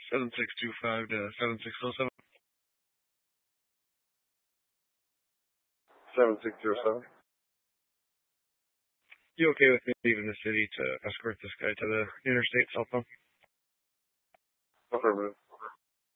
7625 to 7607. 7607. You okay with me leaving the city to escort this guy to the interstate cell phone? Affirmative.